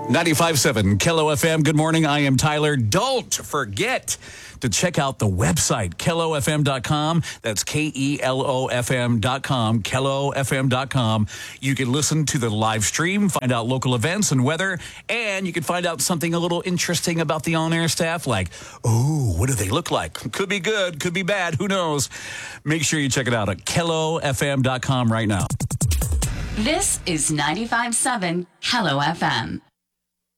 95.7 Kello FM. Good morning. I am Tyler. Don't forget to check out the website, KelloFM.com. That's KELOFM.com, KelloFM.com. You can listen to the live stream, find out local events and weather, and you can find out something a little interesting about the on-air staff, like, oh, what do they look like? Could be good, could be bad, who knows? Make sure you check it out at KelloFM.com right now. This is 95.7 Kello FM.